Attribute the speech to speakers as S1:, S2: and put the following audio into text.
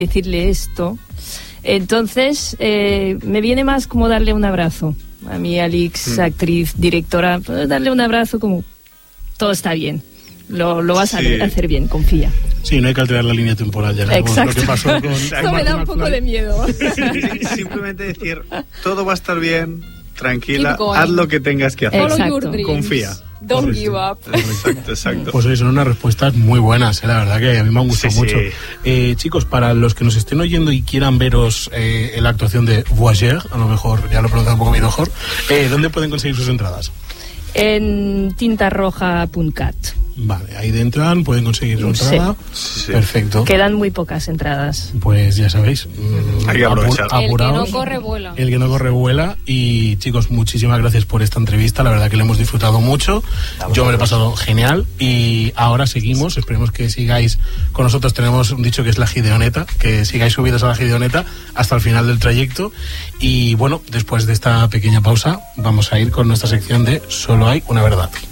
S1: decirle esto. Entonces, me viene más como darle un abrazo. A mí, Alix, actriz, directora, darle un abrazo como todo está bien. Lo vas a hacer bien, confía.
S2: Sí, no hay que alterar la línea temporal, ya sabemos lo que pasó con...
S1: Esto me da un poco de miedo.
S3: Simplemente decir, todo va a estar bien, tranquila, haz lo que tengas que hacer.
S1: Exacto.
S3: Confía.
S4: Don't give up.
S3: Exacto.
S2: Pues son unas respuestas muy buenas, la verdad que a mí me han gustado mucho. Chicos, para los que nos estén oyendo y quieran veros en la actuación de Voyageur, a lo mejor ya lo he pronunciado un poco mejor, ¿dónde pueden conseguir sus entradas?
S1: En tintarroja.cat.
S2: Vale, ahí entran, pueden conseguir su entrada.
S3: Sí.
S2: Perfecto.
S1: Quedan muy pocas entradas.
S2: Pues ya sabéis,
S3: hay que aprovechar.
S2: Apuraos.
S4: El que no corre, vuela.
S2: El que no corre, vuela. Y chicos, muchísimas gracias por esta entrevista. La verdad que le hemos disfrutado mucho. Yo me lo he pasado genial. Y ahora seguimos. Esperemos que sigáis con nosotros. Tenemos un dicho que es la Gideoneta. Que sigáis subidos a la Gideoneta hasta el final del trayecto. Y bueno, después de esta pequeña pausa, vamos a ir con nuestra sección de Solo hay una verdad.